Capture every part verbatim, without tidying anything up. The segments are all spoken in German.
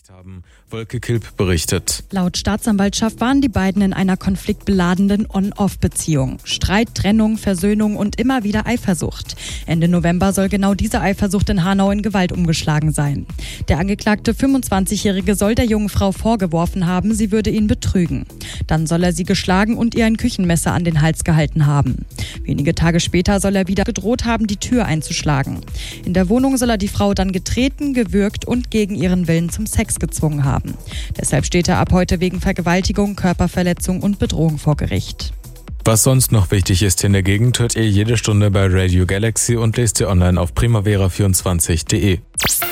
erreicht haben. Wolke Kilp berichtet. Laut Staatsanwaltschaft waren die beiden in einer konfliktbeladenen On-Off-Beziehung. Streit, Trennung, Versöhnung und immer wieder Eifersucht. Ende November soll genau diese Eifersucht in Hanau in Gewalt umgeschlagen sein. Der angeklagte fünfundzwanzigjährige soll der jungen Frau vorgeworfen haben, sie würde ihn betrügen. Dann soll er sie geschlagen und ihr ein Küchenmesser an den Hals gehalten haben. Wenige Tage später soll er wieder gedroht haben, die Tür einzuschlagen. In der Wohnung soll er die Frau dann getreten, gewürgt und gegen ihren Willen zum Sex gezwungen haben. Deshalb steht er ab heute wegen Vergewaltigung, Körperverletzung und Bedrohung vor Gericht. Was sonst noch wichtig ist in der Gegend, hört ihr jede Stunde bei Radio Galaxy und lest ihr online auf primavera vierundzwanzig punkt de.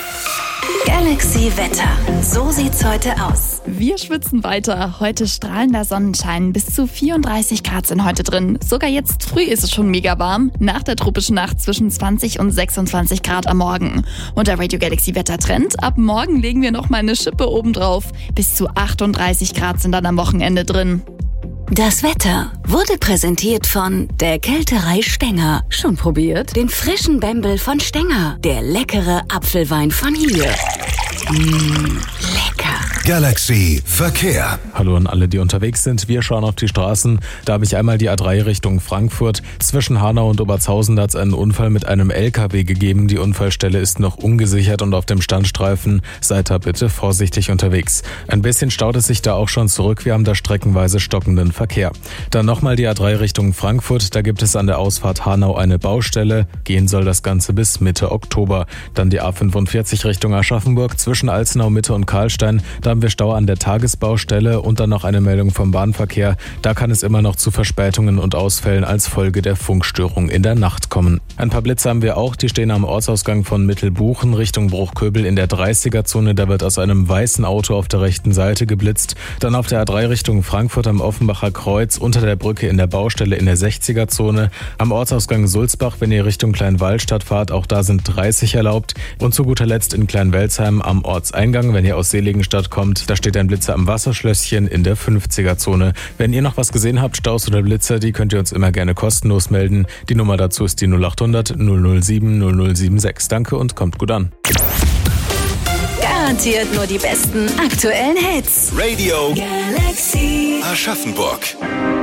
Galaxy Wetter. So sieht's heute aus. Wir schwitzen weiter. Heute strahlender Sonnenschein. Bis zu vierunddreißig Grad sind heute drin. Sogar jetzt früh ist es schon mega warm. Nach der tropischen Nacht zwischen zwanzig und sechsundzwanzig Grad am Morgen. Und der Radio Galaxy Wettertrend. Ab morgen legen wir noch mal eine Schippe obendrauf. Bis zu achtunddreißig Grad sind dann am Wochenende drin. Das Wetter wurde präsentiert von der Kälterei Stenger. Schon probiert? Den frischen Bembel von Stenger. Der leckere Apfelwein von hier. Mmh, lecker. Galaxy Verkehr. Hallo an alle, die unterwegs sind. Wir schauen auf die Straßen. Da habe ich einmal die A drei Richtung Frankfurt. Zwischen Hanau und Obertshausen hat es einen Unfall mit einem L K W gegeben. Die Unfallstelle ist noch ungesichert und auf dem Standstreifen. Seid da bitte vorsichtig unterwegs. Ein bisschen staut es sich da auch schon zurück. Wir haben da streckenweise stockenden Verkehr. Dann nochmal die A drei Richtung Frankfurt. Da gibt es an der Ausfahrt Hanau eine Baustelle. Gehen soll das Ganze bis Mitte Oktober. Dann die A fünfundvierzig Richtung Aschaffenburg zwischen Alzenau Mitte und Karlstein. Da haben wir Stau an der Tagesbaustelle und dann noch eine Meldung vom Bahnverkehr. Da kann es immer noch zu Verspätungen und Ausfällen als Folge der Funkstörung in der Nacht kommen. Ein paar Blitze haben wir auch. Die stehen am Ortsausgang von Mittelbuchen Richtung Bruchköbel in der dreißiger-Zone. Da wird aus einem weißen Auto auf der rechten Seite geblitzt. Dann auf der A drei Richtung Frankfurt am Offenbacher Kreuz unter der Brücke in der Baustelle in der sechziger-Zone. Am Ortsausgang Sulzbach, wenn ihr Richtung Kleinwallstadt fahrt, auch da sind dreißig erlaubt. Und zu guter Letzt in Kleinwelsheim am Ortseingang, wenn ihr aus Seligenstadt kommt, da steht ein Blitzer am Wasserschlösschen in der fünfziger-Zone. Wenn ihr noch was gesehen habt, Staus oder Blitzer, die könnt ihr uns immer gerne kostenlos melden. Die Nummer dazu ist die null achthundert null null sieben null null sieben sechs. Danke und kommt gut an. Garantiert nur die besten aktuellen Hits. Radio Galaxy Aschaffenburg.